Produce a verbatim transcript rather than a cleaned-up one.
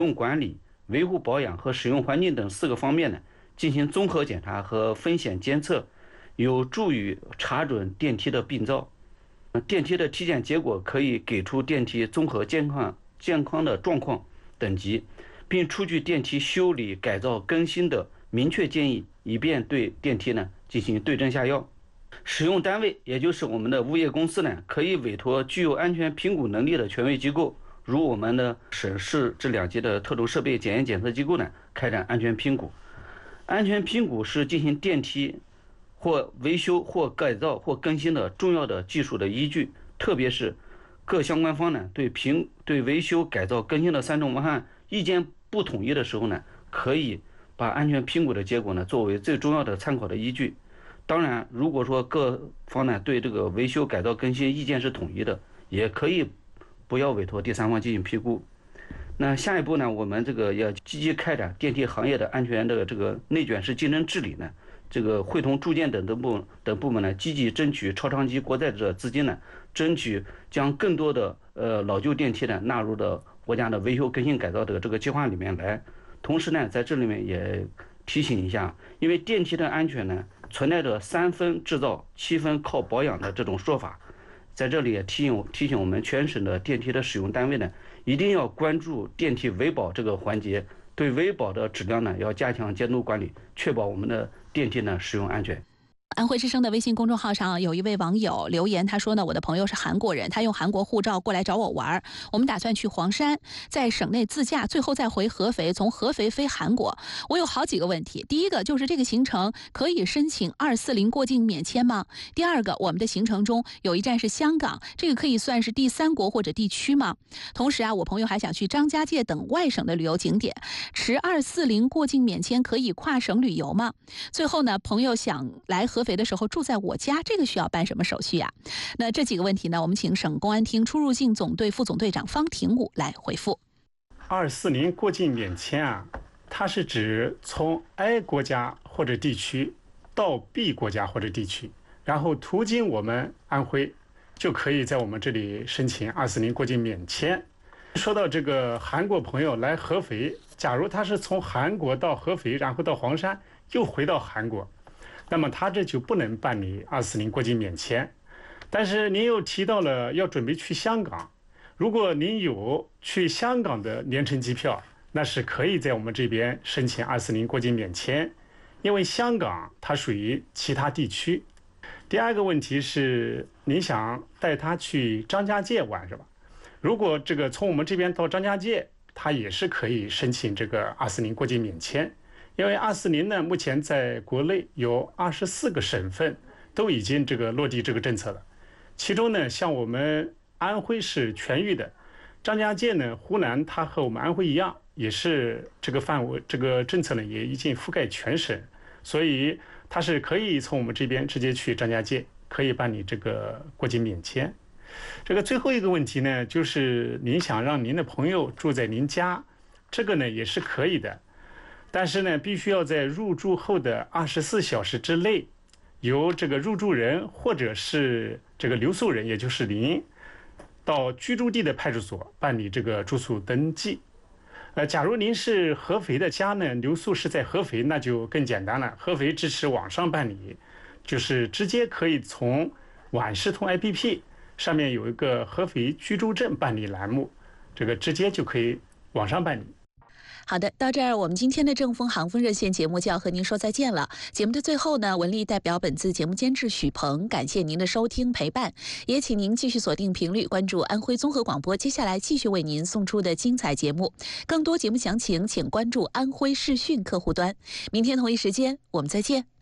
用管理、维护保养和使用环境等四个方面呢，进行综合检查和风险监测，有助于查准电梯的病灶。电梯的体检结果可以给出电梯综合健康健康的状况等级，并出具电梯修理、改造、更新的明确建议，以便对电梯呢进行对症下药。使用单位，也就是我们的物业公司呢，可以委托具有安全评估能力的权威机构，如我们的省市这两级的特种设备检验检测机构呢，开展安全评估。安全评估是进行电梯或维修或改造或更新的重要的技术的依据，特别是各相关方呢对评对维修、改造、更新的三种方案意见不统一的时候呢，可以把安全评估的结果呢作为最重要的参考的依据。当然，如果说各方呢对这个维修、改造、更新意见是统一的，也可以不要委托第三方进行评估。那下一步呢，我们这个要积极开展电梯行业的安全的这个内卷式竞争治理呢，这个会同住建等等部等部门呢，积极争取超长期国债的资金呢，争取将更多的呃老旧电梯呢纳入到国家的维修更新改造的这个计划里面来。同时呢，在这里面也提醒一下，因为电梯的安全呢存在着三分制造、七分靠保养的这种说法，在这里也提醒提醒我们全省的电梯的使用单位呢，一定要关注电梯维保这个环节，对维保的质量呢要加强监督管理，确保我们的电梯呢使用安全。 安徽之声的微信公众号上有一位网友留言，他说呢，我的朋友是韩国人，他用韩国护照过来找我玩，我们打算去黄山，在省内自驾，最后再回合肥，从合肥飞韩国。我有好几个问题，第一个就是这个行程可以申请二四零过境免签吗？第二个，我们的行程中有一站是香港，这个可以算是第三国或者地区吗？同时啊，我朋友还想去张家界等外省的旅游景点，持二四零过境免签可以跨省旅游吗？最后呢，朋友想来合肥的时候住在我家，这个需要办什么手续呀？那这几个问题呢，我们请省公安厅出入境总队副总队长方廷武来回复。 二四零过境免签啊，它是指从 A 国家或者地区到 B 国家或者地区，然后途经我们安徽，就可以在我们这里申请二四零过境免签。说到这个韩国朋友来合肥，假如他是从韩国到合肥，然后到黄山，又回到韩国，那么他这就不能办理二四零过境免签。但是您又提到了要准备去香港，如果您有去香港的联程机票，那是可以在我们这边申请二四零过境免签，因为香港它属于其他地区。第二个问题是，您想带他去张家界玩是吧？如果这个从我们这边到张家界，他也是可以申请这个二四零过境免签。因为二四零呢，目前在国内有二十四个省份都已经这个落地这个政策了，其中呢，像我们安徽是全域的，张家界呢，湖南它和我们安徽一样，也是这个范围，这个政策呢也已经覆盖全省，所以它是可以从我们这边直接去张家界，可以办理这个过境免签。这个最后一个问题呢，就是您想让您的朋友住在您家，这个呢也是可以的。但是呢，必须要在入住后的二十四小时之内，由这个入住人或者是这个留宿人，也就是您，到居住地的派出所办理这个住宿登记。呃，假如您是合肥的家呢，留宿是在合肥，那就更简单了。合肥支持网上办理，就是直接可以从晚视通 A P P 上面有一个合肥居住证办理栏目，这个直接就可以网上办理。 好的，到这儿我们今天的正风航风热线节目就要和您说再见了。节目的最后呢，文丽代表本次节目监制许鹏，感谢您的收听陪伴，也请您继续锁定频率，关注安徽综合广播，接下来继续为您送出的精彩节目。更多节目详情，请关注安徽视讯客户端。明天同一时间，我们再见。